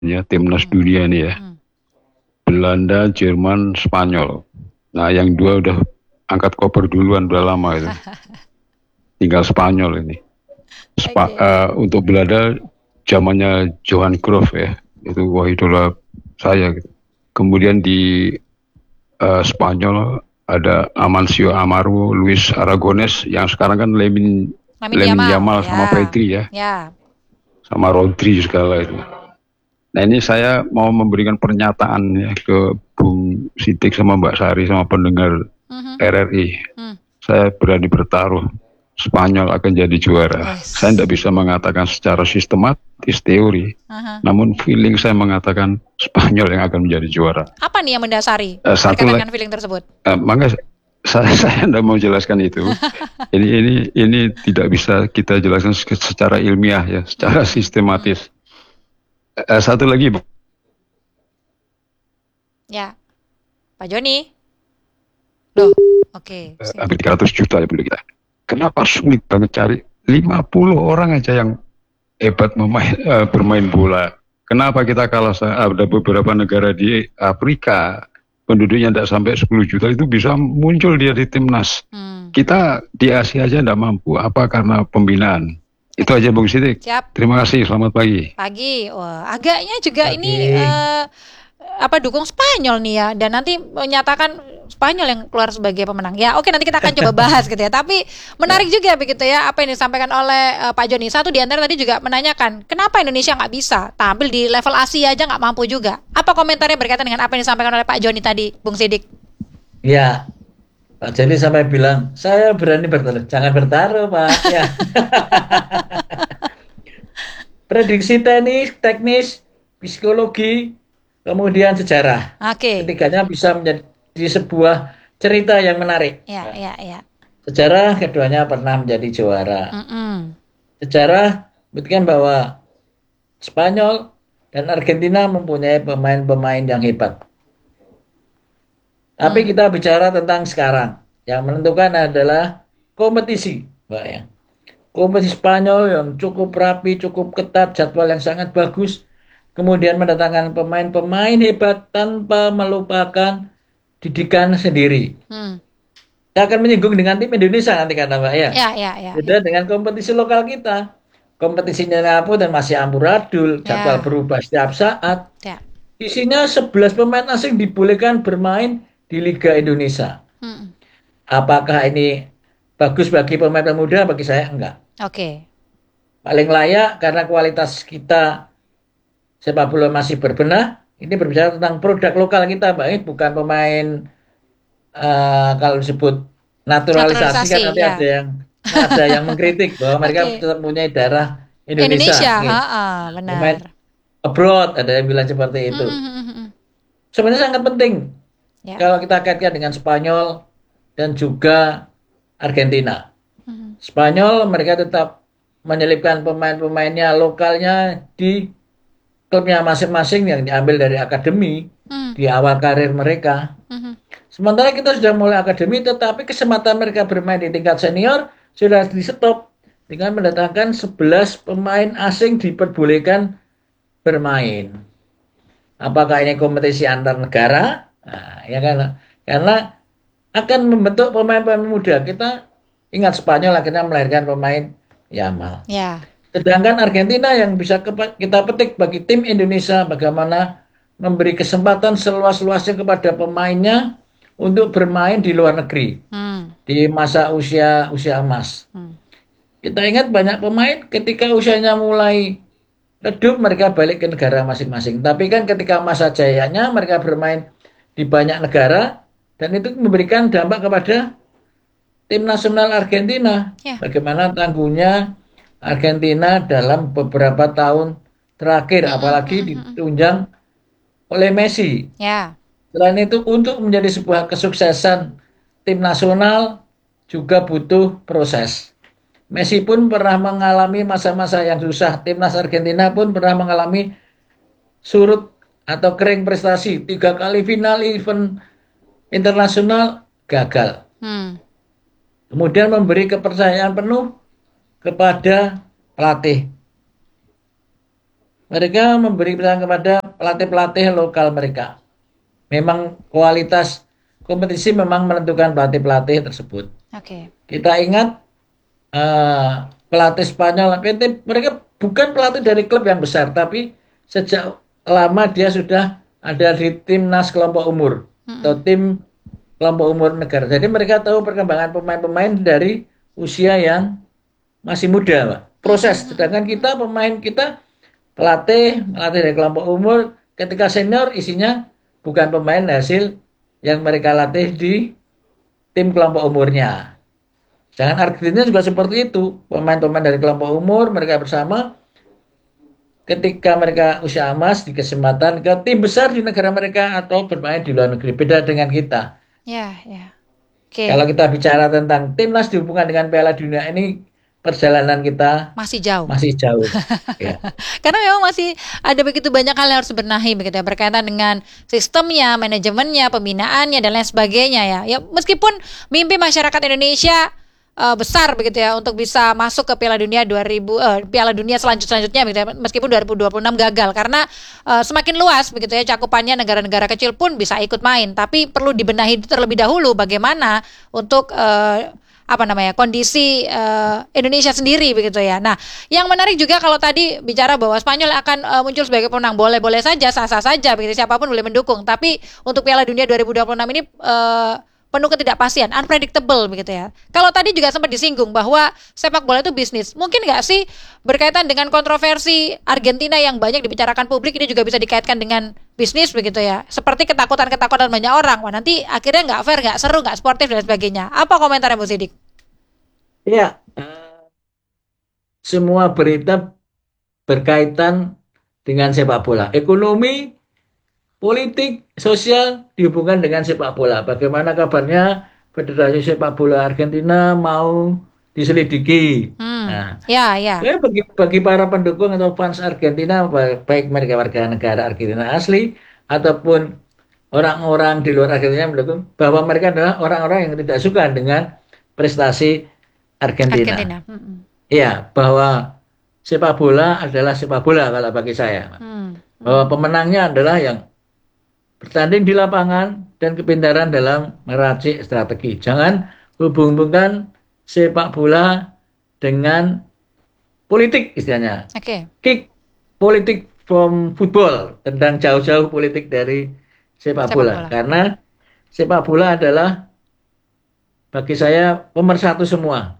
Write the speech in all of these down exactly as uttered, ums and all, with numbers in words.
ya timnas Hmm. dunia ini ya. Hmm. Belanda, Jerman, Spanyol. Nah, yang dua udah angkat koper duluan, udah lama itu. Tinggal Spanyol ini. Spa, Oke. eh, untuk Belanda zamannya Johan Cruyff ya. Itu wah idola saya gitu. Kemudian di eh, Spanyol ada Amancio Amaro, Luis Aragones, yang sekarang kan Lemin Lamine Lemin Yamal, Yamal sama ya. Pedri ya, Ya. sama Rodri segala itu. Nah ini saya mau memberikan pernyataan ya ke Bung Sidik sama Mbak Sari sama pendengar Mhm. R R I. Hmm. Saya berani bertaruh Spanyol akan jadi juara. Saya Wes. tidak bisa mengatakan secara sistematis teori, Aha. namun feeling saya mengatakan Spanyol yang akan menjadi juara. Apa nih yang mendasari Eh, satu berkaitan lagi, dengan feeling tersebut? eh, maka saya saya tidak mau jelaskan itu. Ini ini ini tidak bisa kita jelaskan secara ilmiah ya, secara Hmm. Hmm. sistematis. Eh, satu lagi, Ya, Pak Joni. Loh, oke. eh, Sip. hampir tiga ratus juta ya penduduk kita. Kenapa sulit banget cari lima puluh orang aja yang hebat memain, eh, bermain bola? Kenapa kita kalah? Ada beberapa negara di Afrika penduduknya tidak sampai sepuluh juta itu bisa muncul dia di timnas. Hmm. Kita di Asia aja tidak mampu. Apa karena pembinaan? Itu Oke. aja Bung Sidik. Siap. Terima kasih. Selamat pagi. Pagi. Wah, agaknya juga ini Pagi. eh, apa dukung Spanyol nih ya, dan nanti menyatakan Spanyol yang keluar sebagai pemenang. Ya, oke, nanti kita akan coba bahas gitu ya. Tapi menarik Ya, juga begitu ya apa yang disampaikan oleh eh, Pak Joni. Satu di antara tadi juga menanyakan kenapa Indonesia nggak bisa tampil di level Asia aja nggak mampu juga. Apa komentarnya berkaitan dengan apa yang disampaikan oleh Pak Joni tadi, Bung Sidik? ya, Pak Joni sampai bilang, saya berani bertaruh. Jangan bertaruh, Pak. Ya, prediksi teknis, teknis, psikologi, kemudian sejarah. Oke. Ketiganya bisa menjadi sebuah cerita yang menarik. Ya, Ya. ya, ya. Sejarah keduanya pernah menjadi juara. Mm-mm. Sejarah buktikan bahwa Spanyol dan Argentina mempunyai pemain-pemain yang hebat. Tapi Hmm. kita bicara tentang sekarang. Yang menentukan adalah kompetisi, Mbak ya. Kompetisi Spanyol yang cukup rapi, cukup ketat, jadwal yang sangat bagus. Kemudian mendatangkan pemain-pemain hebat tanpa melupakan didikan sendiri. Hmm. Saya akan menyinggung dengan tim Indonesia nanti kata Mbak ya. Ya, ya, ya, ya. Beda dengan kompetisi lokal kita. Kompetisinya pun dan masih amburadul, jadwal Ya, berubah setiap saat. ya. Isinya sebelas pemain asing dibolehkan bermain di Liga Indonesia. Hmm. Apakah ini bagus bagi pemain muda? Bagi saya enggak. Oke. Paling layak karena kualitas kita sepak bola masih berbenah. Ini berbicara tentang produk lokal kita, baik bukan pemain uh, kalau disebut naturalisasi kan Naturalisasi, nanti ada ya. yang ada yang mengkritik bahwa mereka Oke. tetap punya darah Indonesia, Indonesia. Oke. ha, Pemain benar. abroad ada yang bilang seperti Hmm, itu. hmm, hmm, hmm, hmm. Sebenarnya sangat penting Ya. kalau kita kaitkan dengan Spanyol dan juga Argentina. Hmm, Spanyol mereka tetap menyelipkan pemain-pemainnya lokalnya di klubnya masing-masing yang diambil dari akademi hmm, di awal karir mereka. hmm, Sementara kita sudah mulai akademi tetapi kesempatan mereka bermain di tingkat senior sudah di stop dengan mendatangkan sebelas pemain asing diperbolehkan bermain. Apakah ini kompetisi antar negara? Nah, ya kan? Karena akan membentuk pemain-pemain muda. Kita ingat Spanyol akhirnya melahirkan pemain Yamal. ya. Sedangkan Argentina yang bisa kita petik bagi tim Indonesia bagaimana memberi kesempatan seluas-luasnya kepada pemainnya untuk bermain di luar negeri Hmm, di masa usia usia emas. hmm, Kita ingat banyak pemain ketika usianya mulai redup mereka balik ke negara masing-masing. Tapi kan ketika masa jayanya mereka bermain di banyak negara dan itu memberikan dampak kepada tim nasional Argentina. ya. Bagaimana tangguhnya Argentina dalam beberapa tahun terakhir, Hmm, hmm, apalagi hmm, hmm, hmm. ditunjang oleh Messi. Ya. Selain itu, untuk menjadi sebuah kesuksesan tim nasional juga butuh proses. Messi pun pernah mengalami masa-masa yang susah. Timnas Argentina pun pernah mengalami surut atau kering prestasi. Tiga kali final event internasional gagal. Hmm, Kemudian memberi kepercayaan penuh kepada pelatih mereka memberi pilihan kepada pelatih-pelatih lokal mereka. Memang kualitas kompetisi memang menentukan pelatih-pelatih tersebut. Oke. Kita ingat uh, pelatih Spanyol, mereka bukan pelatih dari klub yang besar, tapi sejak lama dia sudah ada di timnas kelompok umur Mm-mm. atau tim kelompok umur negara. Jadi mereka tahu perkembangan pemain-pemain dari usia yang masih muda, Pak. Proses. Sedangkan kita pemain kita pelatih, pelatih dari kelompok umur, ketika senior isinya bukan pemain hasil yang mereka latih di tim kelompok umurnya. Jangan Argentina juga seperti itu. Pemain-pemain dari kelompok umur mereka bersama ketika mereka usia emas di kesempatan ke tim besar di negara mereka atau bermain di luar negeri. Beda dengan kita. Ya, ya. Oke. Kalau kita bicara tentang timnas dihubungkan dengan Piala Dunia ini, perjalanan kita Masih jauh. masih jauh. Ya. Karena memang masih ada begitu banyak hal yang harus dibenahi begitu ya, berkaitan dengan sistemnya, manajemennya, pembinaannya dan lain sebagainya ya. Ya meskipun mimpi masyarakat Indonesia uh, besar begitu ya untuk bisa masuk ke Piala Dunia dua ribu uh, Piala Dunia selanjut selanjutnya begitu ya, meskipun dua ribu dua puluh enam gagal karena uh, semakin luas begitu ya cakupannya, negara-negara kecil pun bisa ikut main, tapi perlu dibenahi terlebih dahulu bagaimana untuk uh, apa namanya kondisi uh, Indonesia sendiri begitu ya. Nah, yang menarik juga kalau tadi bicara bahwa Spanyol akan uh, muncul sebagai pemenang, boleh-boleh saja, sah-sah saja begitu, siapapun boleh mendukung. Tapi untuk Piala Dunia dua ribu dua puluh enam ini uh, penuh ketidakpastian, unpredictable begitu ya. Kalau tadi juga sempat disinggung bahwa sepak bola itu bisnis. Mungkin nggak sih berkaitan dengan kontroversi Argentina yang banyak dibicarakan publik, ini juga bisa dikaitkan dengan bisnis begitu ya. Seperti ketakutan-ketakutan banyak orang. Wah, nanti akhirnya nggak fair, nggak seru, nggak sportif dan sebagainya. Apa komentarnya Bu Sidik? Ya, uh, semua berita berkaitan dengan sepak bola. Ekonomi, politik, sosial dihubungkan dengan sepak bola. Bagaimana kabarnya Federasi Sepak Bola Argentina mau diselidiki. Hmm. Nah, Ya, ya. ya bagi, bagi para pendukung atau fans Argentina, baik mereka warga negara Argentina asli ataupun orang-orang di luar Argentina mendukung, bahwa mereka adalah orang-orang yang tidak suka dengan prestasi Argentina. Argentina. Hmm. Iya, bahwa sepak bola adalah sepak bola kalau bagi saya. Hmm. Bahwa pemenangnya adalah yang bertanding di lapangan dan kepintaran dalam meracik strategi. Jangan hubung-hubungkan sepak bola dengan politik istilahnya. Oke. Kick politik from football, tentang jauh-jauh politik dari sepak, Sepak bola. bola. Karena sepak bola adalah bagi saya pemersatu semua.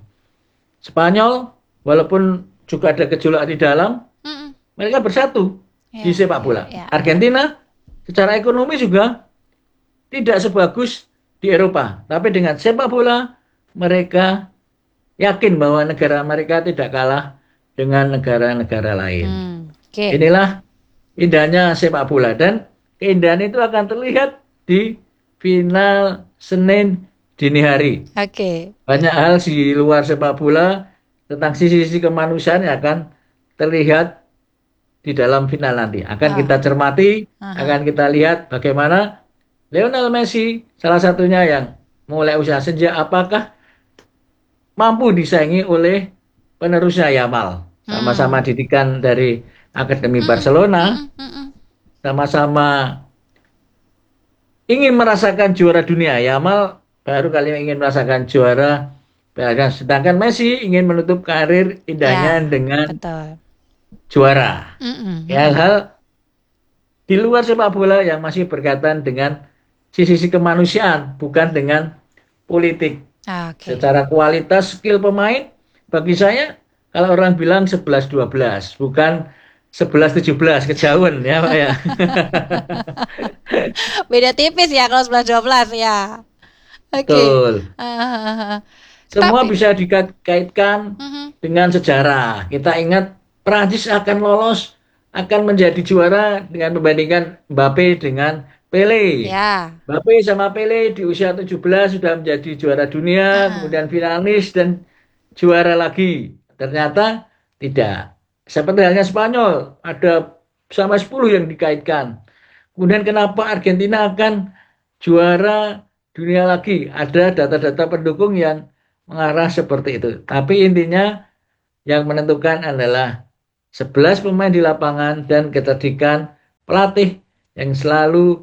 Spanyol walaupun juga ada gejolak di dalam, Mm-mm. mereka bersatu Ya, di sepak bola. ya, ya. Argentina secara ekonomi juga tidak sebagus di Eropa, tapi dengan sepak bola mereka yakin bahwa negara mereka tidak kalah dengan negara-negara lain. Hmm. Oke. Inilah indahnya sepak bola, dan keindahan itu akan terlihat di final Senin dini hari. Oke. Banyak hal di luar sepak bola tentang sisi-sisi kemanusiaan yang akan terlihat di dalam final nanti. Akan Ah. kita cermati, Aha. akan kita lihat bagaimana Lionel Messi salah satunya yang mulai usaha senja, apakah mampu disaingi oleh penerusnya Yamal. Sama-sama didikan dari Akademi Barcelona, Mm, mm, mm. sama-sama ingin merasakan juara dunia. Yamal baru kali ini ingin merasakan juara, sedangkan Messi ingin menutup karir indahnya Ya, dengan betul. juara. Mm-mm. Ya, hal di luar sepak bola yang masih berkaitan dengan sisi-sisi kemanusiaan, bukan dengan politik. Ah, Oke. Secara kualitas skill pemain, bagi saya kalau orang bilang sebelas dua belas, bukan sebelas tujuh belas, kejauhan ya Pak ya. Beda tipis ya kalau sebelas dua belas ya. Oke. Betul. Ah, Semua tapi- bisa dikaitkan Mhm. dengan sejarah. Kita ingat Prancis akan lolos, akan menjadi juara dengan membandingkan Mbappe dengan Pele. Ya. Mbappe sama Pele di usia tujuh belas sudah menjadi juara dunia, Ah. kemudian finalis dan juara lagi. Ternyata tidak. Seperti halnya Spanyol, ada sama sepuluh yang dikaitkan. Kemudian kenapa Argentina akan juara dunia lagi? Ada data-data pendukung yang mengarah seperti itu. Tapi intinya yang menentukan adalah sebelas pemain di lapangan, dan kecerdikan pelatih yang selalu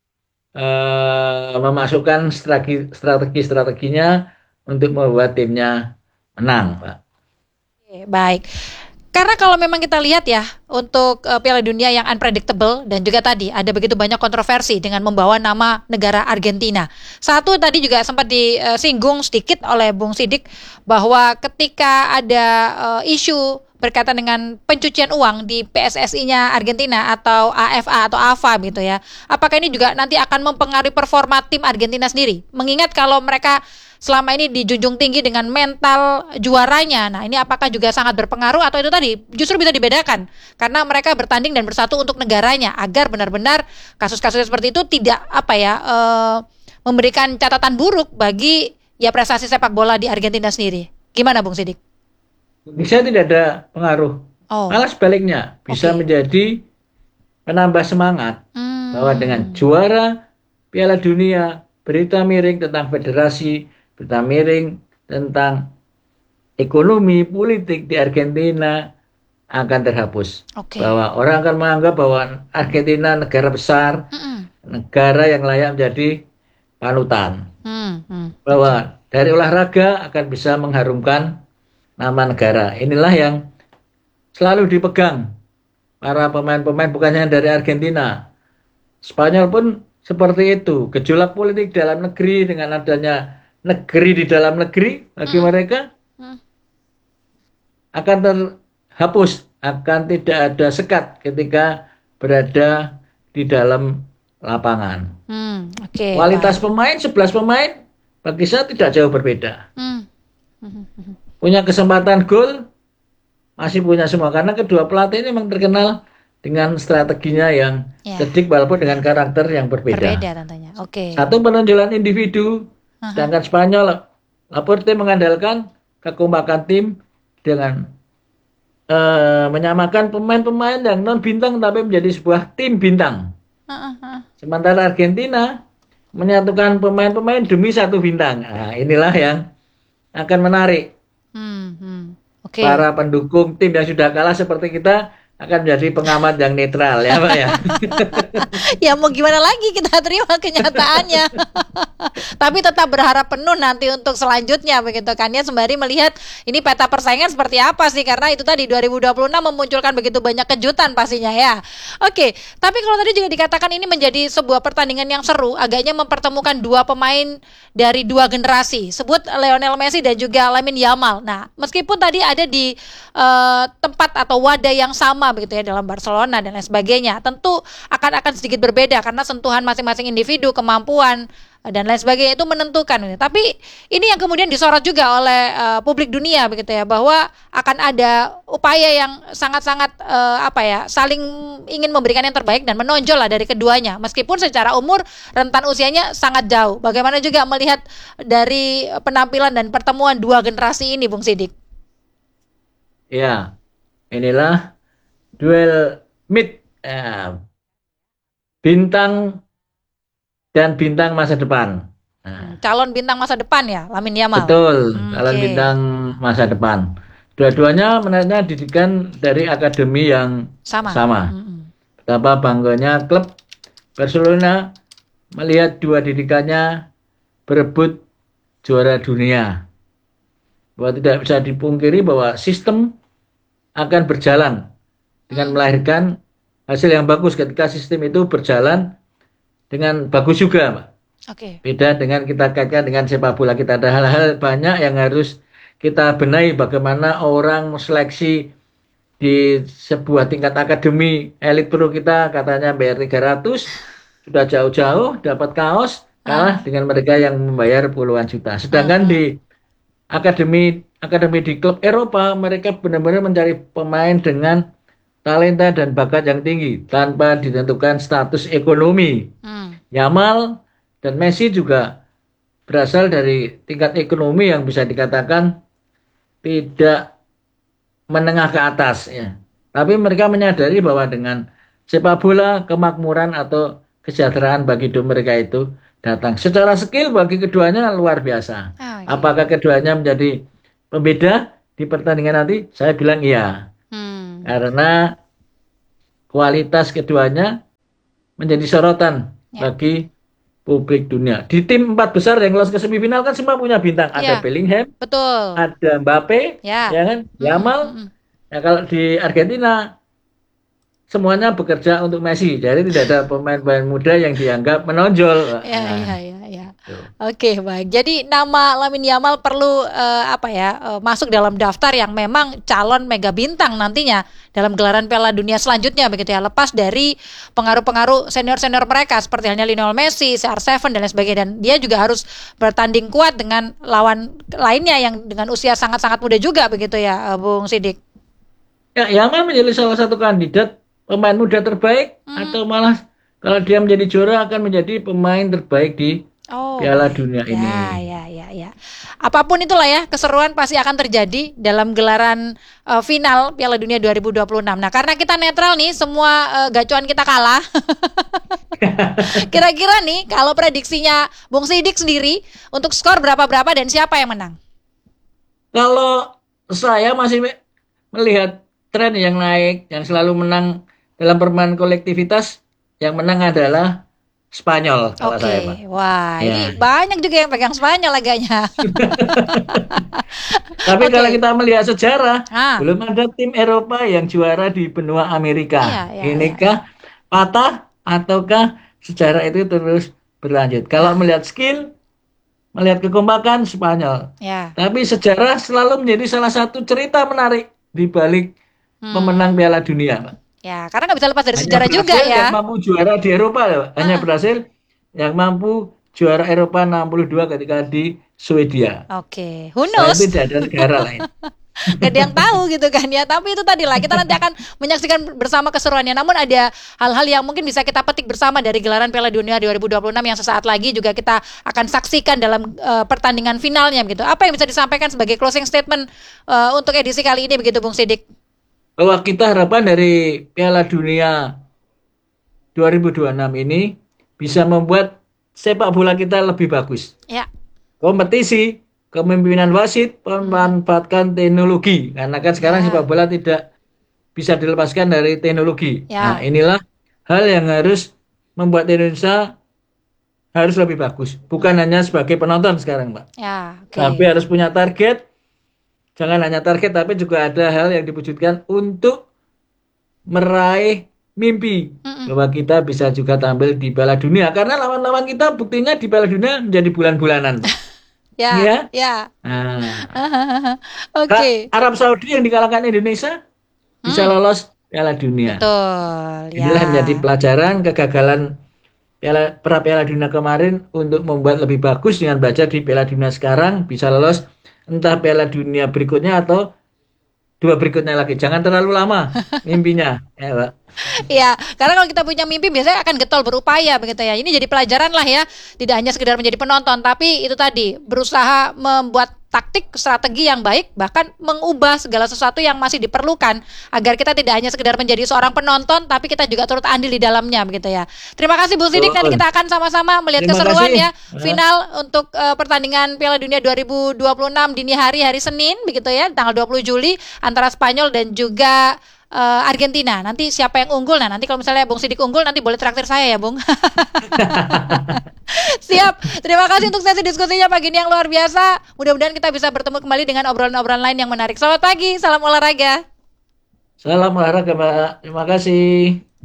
uh, memasukkan strategi, strategi-strateginya untuk membuat timnya menang, Pak. Oke, baik. Karena kalau memang kita lihat ya, untuk uh, Piala Dunia yang unpredictable dan juga tadi ada begitu banyak kontroversi dengan membawa nama negara Argentina. Satu tadi juga sempat disinggung sedikit oleh Bung Sidik bahwa ketika ada uh, isu berkaitan dengan pencucian uang di P S S I-nya Argentina atau A F A atau A F A gitu ya. Apakah ini juga nanti akan mempengaruhi performa tim Argentina sendiri? Mengingat kalau mereka selama ini dijunjung tinggi dengan mental juaranya. Nah, ini apakah juga sangat berpengaruh atau itu tadi justru bisa dibedakan karena mereka bertanding dan bersatu untuk negaranya agar benar-benar kasus-kasus seperti itu tidak apa ya uh, memberikan catatan buruk bagi ya prestasi sepak bola di Argentina sendiri. Gimana Bung Sidik? Bisa tidak ada pengaruh. Oh. Malah sebaliknya bisa Okay. menjadi penambah semangat Hmm. bahwa dengan juara Piala Dunia, berita miring tentang federasi, berita miring tentang ekonomi politik di Argentina akan terhapus. Oke. Bahwa orang akan menganggap bahwa Argentina negara besar, Mm-mm. negara yang layak menjadi panutan. Hmm. Hmm. Bahwa dari olahraga akan bisa mengharumkan nama negara. Inilah yang selalu dipegang para pemain-pemain, bukan hanya dari Argentina. Spanyol pun seperti itu. Gejolak politik dalam negeri dengan adanya negeri di dalam negeri bagi Hmm. mereka Hmm. akan terhapus, akan tidak ada sekat ketika berada di dalam lapangan. Hmm. Oke. Kualitas baik. pemain, sebelas pemain bagi saya tidak jauh berbeda. Hmm. Hmm. Hmm. Punya kesempatan gol, masih punya semua. Karena kedua pelatih ini memang terkenal dengan strateginya yang Ya. cerdik walaupun dengan karakter yang berbeda. Berbeda tentunya. Oke. Satu penonjolan individu, Aha. sedangkan Spanyol, Laporte mengandalkan kekompakan tim dengan eh, menyamakan pemain-pemain yang non bintang tapi menjadi sebuah tim bintang. Ah, ah, ah. Sementara Argentina menyatukan pemain-pemain demi satu bintang. Nah, inilah yang akan menarik Hmm. Hmm. Oke. para pendukung tim yang sudah kalah seperti kita akan menjadi pengamat yang netral, ya Pak ya. Ya mau gimana lagi, kita terima kenyataannya. Tapi tetap berharap penuh nanti untuk selanjutnya begitu kan ya, sembari melihat ini peta persaingan seperti apa sih, karena itu tadi dua ribu dua puluh enam memunculkan begitu banyak kejutan pastinya ya. Oke, tapi kalau tadi juga dikatakan ini menjadi sebuah pertandingan yang seru, agaknya mempertemukan dua pemain dari dua generasi, sebut Lionel Messi dan juga Lamine Yamal. Nah, meskipun tadi ada di uh, tempat atau wadah yang sama begitu ya dalam Barcelona dan lain sebagainya, tentu akan akan sedikit berbeda karena sentuhan masing-masing individu, kemampuan dan lain sebagainya itu menentukan. Tapi ini yang kemudian disorot juga oleh uh, publik dunia begitu ya, bahwa akan ada upaya yang sangat-sangat uh, apa ya, saling ingin memberikan yang terbaik dan menonjol lah dari keduanya, meskipun secara umur rentan usianya sangat jauh. Bagaimana juga melihat dari penampilan dan pertemuan dua generasi ini, Bung Sidik? Ya, inilah duel mid eh, bintang dan bintang masa depan. Nah, Calon bintang masa depan ya, Lamine Yamal. betul, Hmm, calon oke. bintang masa depan. Dua-duanya menariknya didikan dari akademi yang Sama. sama. Mm-mm. Betapa bangganya klub Barcelona melihat dua didikannya berebut juara dunia. Bahwa tidak bisa dipungkiri bahwa sistem akan berjalan dengan melahirkan hasil yang bagus ketika sistem itu berjalan dengan bagus juga, Pak. Oke. Beda dengan kita kaitkan dengan sepak bola kita. Ada hal-hal banyak yang harus kita benahi, bagaimana orang seleksi di sebuah tingkat akademi elit pro kita katanya bayar tiga ratus, sudah jauh-jauh dapat kaos, kalah dengan mereka yang membayar puluhan juta. Sedangkan di akademi akademi di klub Eropa mereka benar-benar mencari pemain dengan talenta dan bakat yang tinggi tanpa ditentukan status ekonomi. Hmm. Yamal dan Messi juga berasal dari tingkat ekonomi yang bisa dikatakan tidak menengah ke atas ya. Tapi mereka menyadari bahwa dengan sepak bola kemakmuran atau kesejahteraan bagi hidup mereka itu datang. Secara skill bagi keduanya luar biasa. Oh, iya. Apakah keduanya menjadi pembeda di pertandingan nanti? Saya bilang iya. Hmm. Karena kualitas keduanya menjadi sorotan Ya. bagi publik dunia. Di tim empat besar yang lolos ke semifinal kan semua punya bintang. Ada Ya. Bellingham, Betul. ada Mbappe, Ya. ya kan? Mm, Yamal. mm, mm. Ya kalau di Argentina semuanya bekerja untuk Messi. Jadi tidak ada pemain-pemain muda yang dianggap menonjol. Ya, Nah, ya, ya, ya. tuh. Oke, baik. Jadi nama Lamine Yamal perlu eh, apa ya eh, masuk dalam daftar yang memang calon mega bintang nantinya dalam gelaran Piala Dunia selanjutnya begitu ya. Lepas dari pengaruh-pengaruh senior-senior mereka seperti halnya Lionel Messi, C R tujuh dan lain sebagainya, dan dia juga harus bertanding kuat dengan lawan lainnya yang dengan usia sangat-sangat muda juga begitu ya, eh, Bung Sidik. Ya, Yamal menjadi salah satu kandidat pemain muda terbaik Hmm. atau malah kalau dia menjadi juara akan menjadi pemain terbaik di Oh, Piala baik. Dunia ini. Ya, ya, ya, ya. Apapun itulah ya, keseruan pasti akan terjadi dalam gelaran eh, final Piala Dunia dua ribu dua puluh enam. Nah, karena kita netral nih, semua eh, gacuan kita kalah. Kira-kira nih, kalau prediksinya Bung Sidik sendiri, untuk skor berapa-berapa dan siapa yang menang? Kalau saya masih me- melihat tren yang naik, yang selalu menang dalam permainan kolektivitas, yang menang adalah Spanyol kalau Oke, saya, Pak. wah, Ya. ini banyak juga yang pegang Spanyol agaknya. Tapi Oke. kalau kita melihat sejarah, Ah. belum ada tim Eropa yang juara di benua Amerika. Iya, iya, Inikah patah ataukah sejarah itu terus berlanjut? Kalau melihat skill, melihat kekompakan, Spanyol. Ya. Tapi sejarah selalu menjadi salah satu cerita menarik di balik Hmm. pemenang Piala Dunia, Pak. Ya, karena nggak bisa lepas dari Hanya sejarah juga Brasil ya. yang mampu juara di Eropa, loh. Hanya Ah. Brasil yang mampu juara Eropa enam puluh dua ketika di Swedia. Oke, who Selain knows? itu tidak ada negara lain. Gak ada yang tahu gitu kan ya. Tapi itu tadi lah, kita nanti akan menyaksikan bersama keseruannya. Namun ada hal-hal yang mungkin bisa kita petik bersama dari gelaran Piala Dunia dua ribu dua puluh enam yang sesaat lagi juga kita akan saksikan dalam eh, pertandingan finalnya begitu. Apa yang bisa disampaikan sebagai closing statement eh, untuk edisi kali ini begitu Bung Sidik? Bahwa kita harapan dari Piala Dunia dua ribu dua puluh enam ini bisa membuat sepak bola kita lebih bagus. Ya. Kompetisi, kepemimpinan wasit, memanfaatkan teknologi. Karena kan sekarang Ya. sepak bola tidak bisa dilepaskan dari teknologi. Ya. Nah, inilah hal yang harus membuat Indonesia harus lebih bagus. Bukan hanya sebagai penonton sekarang, Pak. Ya, oke. Tapi harus punya target. Jangan hanya target, tapi juga ada hal yang diwujudkan untuk meraih mimpi Mm-mm. bahwa kita bisa juga tampil di Piala Dunia. Karena lawan-lawan kita buktinya di Piala Dunia menjadi bulan-bulanan. Ya, Ya. ya. Nah, Oke. Arab Saudi yang dikalahkan Indonesia bisa lolos Piala Dunia. Betul. Inilah Ya. menjadi pelajaran kegagalan Piala pra Piala Dunia kemarin untuk membuat lebih bagus dengan baca di Piala Dunia sekarang bisa lolos entah Piala Dunia berikutnya atau dua berikutnya lagi. Jangan terlalu lama mimpinya, ya, Pak. Ya, karena kalau kita punya mimpi biasanya akan getol berupaya begitu ya. Ini jadi pelajaran lah ya. Tidak hanya sekedar menjadi penonton, tapi itu tadi berusaha membuat taktik, strategi yang baik, bahkan mengubah segala sesuatu yang masih diperlukan agar kita tidak hanya sekedar menjadi seorang penonton, tapi kita juga turut andil di dalamnya begitu ya. Terima kasih Bung Sidik, nanti kita akan sama-sama melihat Terima keseruan kasih. ya final untuk eh, pertandingan Piala Dunia dua ribu dua puluh enam dini hari hari Senin begitu ya, tanggal dua puluh Juli antara Spanyol dan juga eh, Argentina. Nanti siapa yang unggul? Nah, nanti kalau misalnya Bung Sidik unggul nanti boleh traktir saya ya, Bung. Siap. Terima kasih untuk sesi diskusinya pagi ini yang luar biasa. Mudah-mudahan kita bisa bertemu kembali dengan obrolan-obrolan lain yang menarik. Selamat pagi, salam olahraga. Salam olahraga, Pak. Terima kasih.